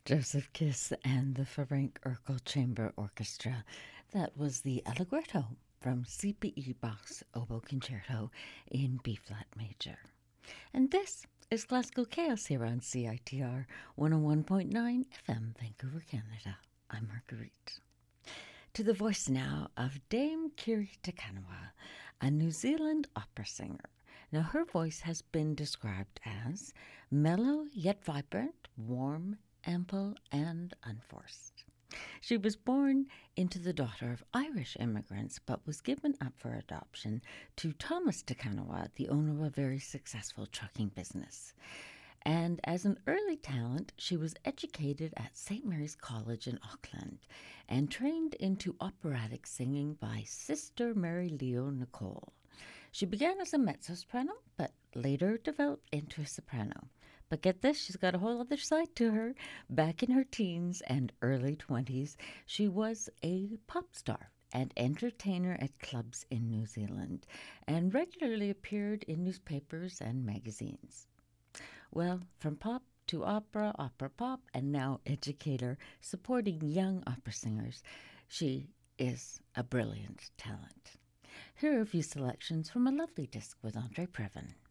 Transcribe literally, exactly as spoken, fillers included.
Joseph Kiss and the Ferenc Urkel Chamber Orchestra. That was the Allegretto from C P E Bach's Oboe Concerto in B-flat major. And this is Classical Chaos here on C I T R one oh one point nine F M, Vancouver, Canada. I'm Marguerite. To the voice now of Dame Kiri Te Kanawa, a New Zealand opera singer. Now, her voice has been described as mellow yet vibrant, warm, ample, and unforced. She was born into the daughter of Irish immigrants, but was given up for adoption to Thomas Te Kanawa, the owner of a very successful trucking business. And as an early talent, she was educated at Saint Mary's College in Auckland and trained into operatic singing by Sister Mary Leo Nicole. She began as a mezzo-soprano, but later developed into a soprano. But get this, she's got a whole other side to her. Back in her teens and early twenties, she was a pop star and entertainer at clubs in New Zealand and regularly appeared in newspapers and magazines. Well, from pop to opera, opera pop, and now educator, supporting young opera singers, she is a brilliant talent. Here are a few selections from a lovely disc with Andre Previn.